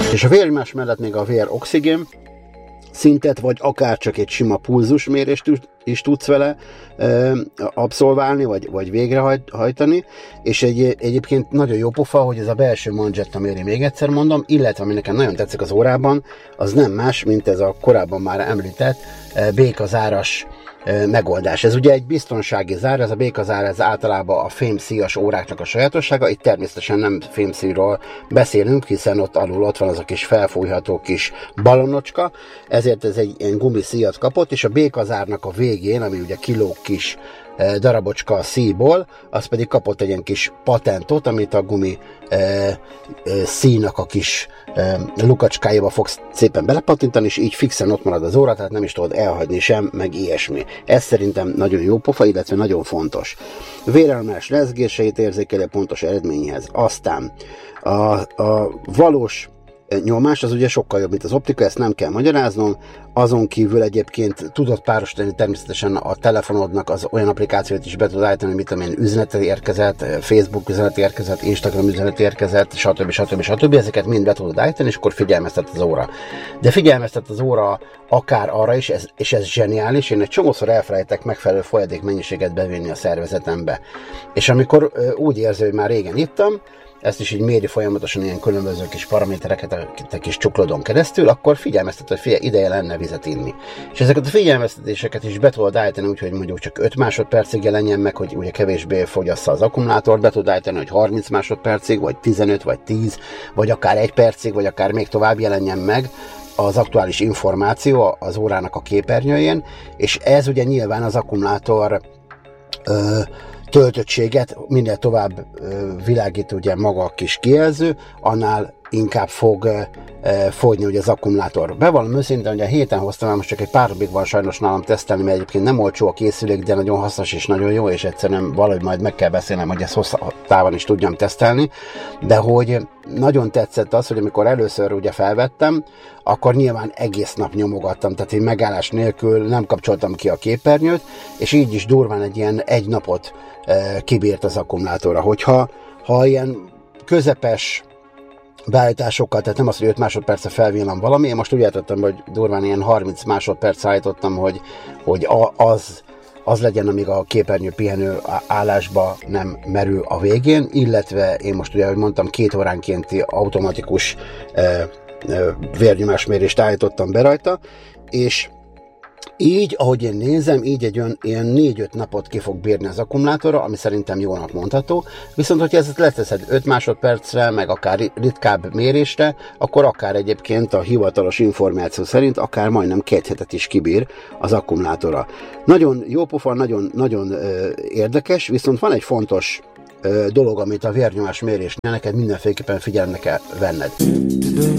És a vérnyomás mellett még a vér oxigén szintet, vagy akár csak egy sima pulzusmérést is tudsz vele abszolválni, vagy végrehajtani, és egyébként nagyon jó pofa, hogy ez a belső manzsetta méri, még egyszer mondom, illetve ami nekem nagyon tetszik az órában, az nem más, mint ez a korábban már említett békazáras megoldás. Ez ugye egy biztonsági zár, ez a békazár, ez általában a fémszíjas óráknak a sajátossága, itt természetesen nem fémszíjról beszélünk, hiszen ott van az a kis felfújható kis balonocska, ezért ez egy ilyen gumiszíjat kapott, és a békazárnak a végén, ami ugye kilóg kis darabocska a szíjból, az pedig kapott egy ilyen kis patentot, amit a gumi szíjnak a kis lukacskájába fogsz szépen belepatintani, és így fixen ott marad az óra, tehát nem is tudod elhagyni sem, meg ilyesmi. Ez szerintem nagyon jó pofa, illetve nagyon fontos. Vérelmás rezgéseit érzékelő pontos eredményhez. Aztán a valós nyomás az ugye sokkal jobb, mint az optika, ezt nem kell magyaráznom, azon kívül egyébként tudod párosítani természetesen a telefonodnak az olyan applikációt is be tudod állítani, mit tudom én, üzenet érkezett, Facebook üzenet érkezett, Instagram üzenet érkezett, stb. Ezeket mind be tudod állítani, és akkor figyelmeztet az óra. De figyelmeztet az óra akár arra is, és ez zseniális, én egy csomószor elfelejtek megfelelő folyadék mennyiséget bevinni a szervezetembe. És amikor úgy érzi, hogy már régen ittam, ezt is így méri folyamatosan ilyen különböző kis paramétereket a kis csuklodon keresztül, akkor figyelmeztet, hogy figyelj, ideje lenne vizet inni. És ezeket a figyelmeztetéseket is be tudod állítani, úgyhogy mondjuk csak 5 másodpercig jelenjen meg, hogy ugye kevésbé fogyassza az akkumulátort, be tudod állítani, hogy 30 másodpercig, vagy 15, vagy 10, vagy akár 1 percig, vagy akár még tovább jelenjen meg az aktuális információ az órának a képernyőjén, és ez ugye nyilván az akkumulátor töltöttséget minél tovább világít ugye maga a kis kijelző, annál inkább fog fogyni ugye az akkumulátor. Bevallom őszintén, hogy a héten hoztam, most csak egy pár napig van sajnos nálam tesztelni, mert egyébként nem olcsó a készülék, de nagyon hasznos és nagyon jó, és egyszerűen valahogy majd meg kell beszélnem, hogy ezt hosszú távon is tudjam tesztelni, de hogy nagyon tetszett az, hogy amikor először ugye felvettem, akkor nyilván egész nap nyomogattam, tehát én megállás nélkül nem kapcsoltam ki a képernyőt, és így is durván egy ilyen 1 napot kibírt az akkumulátorra. Hogyha ilyen közepes beállításokkal, tehát nem az, hogy 5 másodperce felvillan valami, én most úgy állítottam, hogy durván ilyen 30 másodperc állítottam, hogy az legyen, amíg a képernyő pihenő állásba nem merül a végén, illetve én most ugye, ahogy mondtam, 2 óránkénti automatikus vérnyomásmérést állítottam be rajta, és így, ahogy én nézem, így egy ilyen 4-5 napot ki fog bírni az akkumulátorra, ami szerintem jónak mondható, viszont hogyha ezt leteszed 5 másodpercre, meg akár ritkább mérésre, akkor akár egyébként a hivatalos információ szerint akár majdnem 2 hetet is kibír az akkumulátorra. Nagyon jó pofa, nagyon érdekes, viszont van egy fontos dolog, amit a vérnyomás mérésnél neked mindenféleképpen figyelembe kell venned.